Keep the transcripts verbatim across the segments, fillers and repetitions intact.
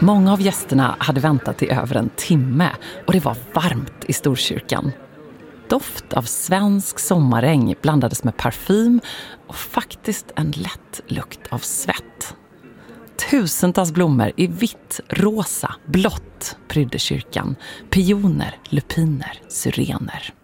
Många av gästerna hade väntat i över en timme och det var varmt i Storkyrkan. Doft av svensk sommarregn blandades med parfym och faktiskt en lätt lukt av svett. Tusentals blommor i vitt, rosa, blått prydde kyrkan. Pioner, lupiner, syrener.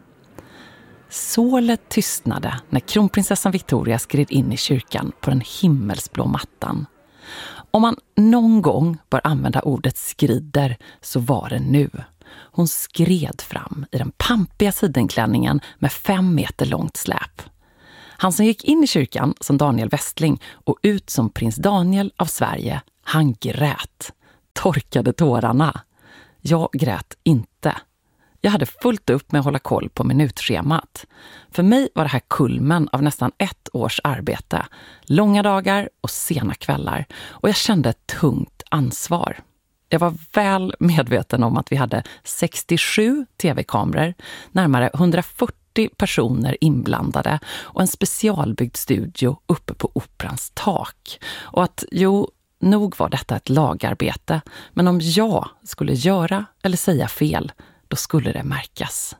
Sålet tystnade när kronprinsessan Victoria skred in i kyrkan på den himmelsblå mattan. Om man någon gång bör använda ordet skrider så var det nu. Hon skred fram i den pampiga sidenklänningen med fem meter långt släp. Han som gick in i kyrkan som Daniel Westling och ut som prins Daniel av Sverige, han grät. Torkade tårarna. Jag grät inte. Jag hade fullt upp med att hålla koll på minutschemat. För mig var det här kulmen av nästan ett års arbete. Långa dagar och sena kvällar. Och jag kände ett tungt ansvar. Jag var väl medveten om att vi hade sextiosju tv-kameror, närmare hundrafyrtio personer inblandade och en specialbyggd studio uppe på operans tak. Och att, jo, nog var detta ett lagarbete, men om jag skulle göra eller säga fel, då skulle det märkas.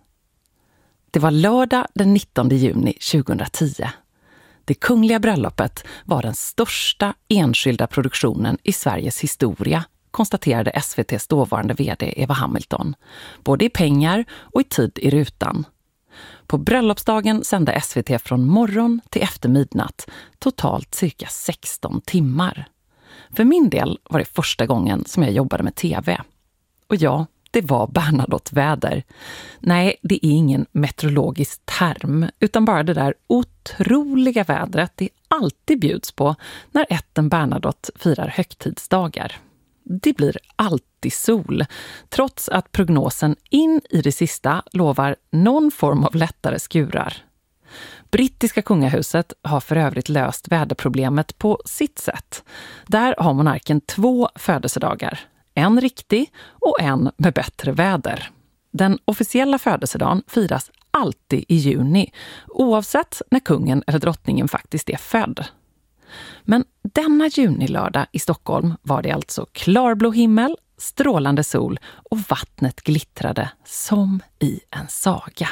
Det var lördag den nittonde juni tjugohundratio. Det kungliga bröllopet var den största enskilda produktionen i Sveriges historia, konstaterade S V T:s dåvarande vd Eva Hamilton, både i pengar och i tid i rutan. På bröllopsdagen sände S V T från morgon till efter midnatt, totalt cirka sexton timmar. För min del var det första gången som jag jobbade med tv. Och ja, det var Bernadotte-väder. Nej, det är ingen meteorologisk term, utan bara det där otroliga vädret det alltid bjuds på när ätten Bernadotte firar högtidsdagar. Det blir alltid sol, trots att prognosen in i det sista lovar någon form av lättare skurar. Brittiska kungahuset har för övrigt löst väderproblemet på sitt sätt. Där har monarken två födelsedagar, en riktig och en med bättre väder. Den officiella födelsedagen firas alltid i juni, oavsett när kungen eller drottningen faktiskt är född. Men denna junilördag i Stockholm var det alltså klarblå himmel, strålande sol och vattnet glittrade som i en saga.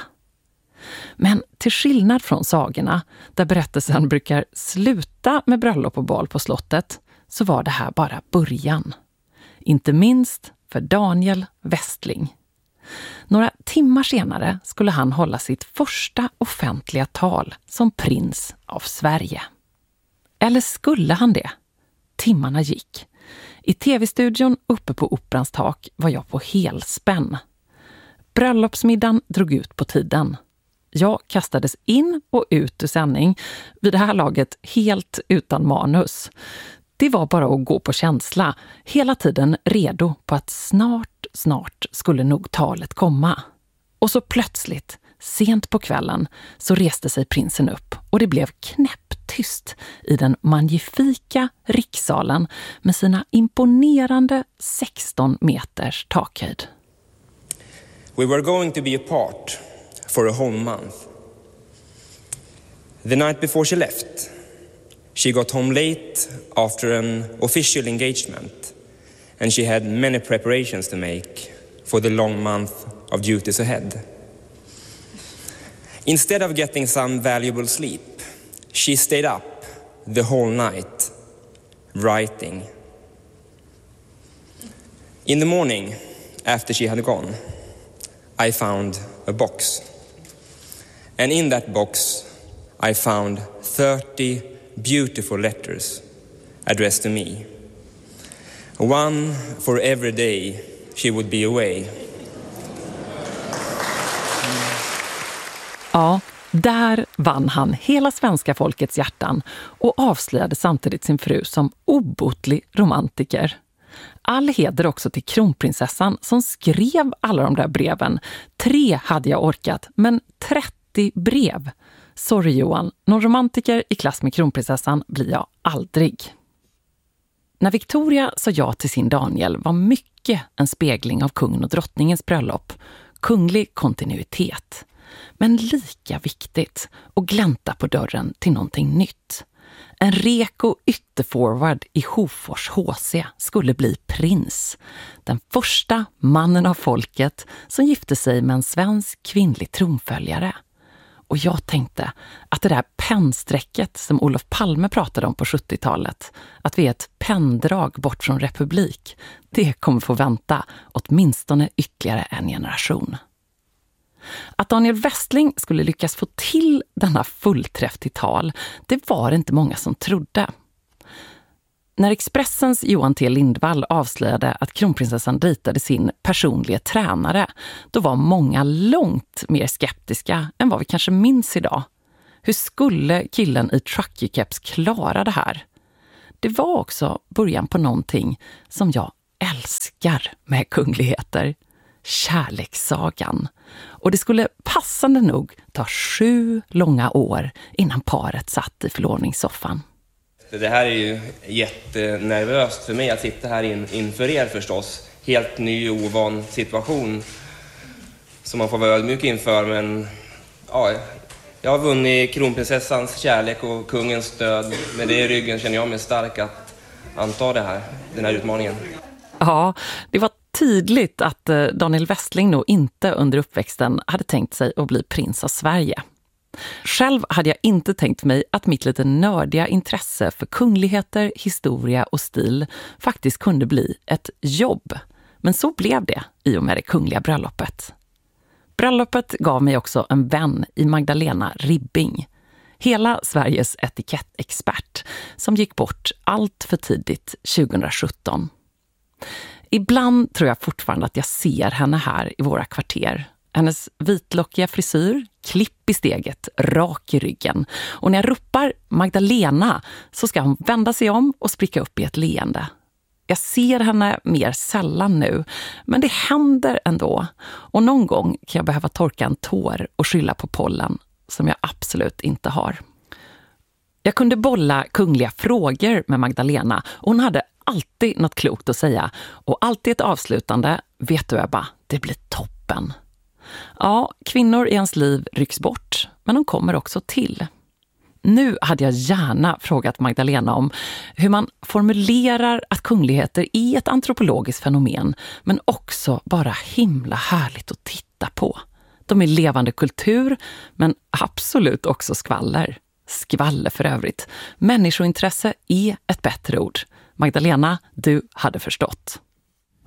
Men till skillnad från sagorna, där berättelsen brukar sluta med bröllop och bal på slottet, så var det här bara början. Inte minst för Daniel Westling. Några timmar senare skulle han hålla sitt första offentliga tal som prins av Sverige. Eller skulle han det? Timmarna gick. I tv-studion uppe på operans tak var jag på helspänn. Bröllopsmiddagen drog ut på tiden. Jag kastades in och ut ur sändning, vid det här laget helt utan manus. Det var bara att gå på känsla, hela tiden redo på att snart, snart skulle nog talet komma. Och så plötsligt, sent på kvällen, så reste sig prinsen upp och det blev knäpptyst i den magnifika rikssalen med sina imponerande sexton meters takhöjd. We were going to be apart for a whole month. The night before she left, she got home late after an official engagement, and she had many preparations to make for the long month of duties ahead. Instead of getting some valuable sleep, she stayed up the whole night, writing. In the morning, after she had gone, I found a box. And in that box, I found thirty beautiful letters addressed to me. One for every day she would be away. Ja, där vann han hela svenska folkets hjärtan och avslöjade samtidigt sin fru som obotlig romantiker. All heder också till kronprinsessan som skrev alla de där breven. Tre hade jag orkat, men trettio brev. Sorry Johan, någon romantiker i klass med kronprinsessan blir jag aldrig. När Victoria sa ja till sin Daniel var mycket en spegling av kungen och drottningens bröllop. Kunglig kontinuitet. Men lika viktigt att glänta på dörren till någonting nytt. En reko ytterforward i Hofors H C skulle bli prins. Den första mannen av folket som gifte sig med en svensk kvinnlig tronföljare. Och jag tänkte att det där pennsträcket som Olof Palme pratade om på sjuttiotalet, att vi är ett penndrag bort från republik, det kommer få vänta åtminstone ytterligare en generation. Att Daniel Westling skulle lyckas få till denna fullträff till tal, det var inte många som trodde. När Expressens Johan T. Lindvall avslöjade att kronprinsessan ritade sin personliga tränare, då var många långt mer skeptiska än vad vi kanske minns idag. Hur skulle killen i truckerkeps klara det här? Det var också början på någonting som jag älskar med kungligheter. Kärlekssagan. Och det skulle passande nog ta sju långa år innan paret satt i förlovningssoffan. Det här är ju jättenervöst för mig att sitta här in, inför er förstås. Helt ny och ovan situation som man får vara ödmjuk inför. Men ja, jag har vunnit kronprinsessans kärlek och kungens stöd. Med det i ryggen känner jag mig stark att anta det här, den här utmaningen. Ja, det var tydligt att Daniel Westling nog inte under uppväxten hade tänkt sig att bli prins av Sverige. Själv hade jag inte tänkt mig att mitt lite nördiga intresse för kungligheter, historia och stil faktiskt kunde bli ett jobb. Men så blev det i och med det kungliga bröllopet. Bröllopet gav mig också en vän i Magdalena Ribbing. Hela Sveriges etikettexpert som gick bort allt för tidigt tjugosjutton. Ibland tror jag fortfarande att jag ser henne här i våra kvarter. Hennes vitlockiga frisyr, klipp i steget, rak i ryggen. Och när jag ropar Magdalena så ska hon vända sig om och spricka upp i ett leende. Jag ser henne mer sällan nu, men det händer ändå. Och någon gång kan jag behöva torka en tår och skylla på pollen, som jag absolut inte har. Jag kunde bolla kungliga frågor med Magdalena och hon hade alltid något klokt att säga. Och alltid ett avslutande, vet du Ebba, det blir toppen. Ja, kvinnor i ens liv rycks bort, men de kommer också till. Nu hade jag gärna frågat Magdalena om hur man formulerar att kungligheter är ett antropologiskt fenomen, men också bara himla härligt att titta på. De är levande kultur, men absolut också skvaller. Skvaller för övrigt. Människointresse är ett bättre ord. Magdalena, du hade förstått.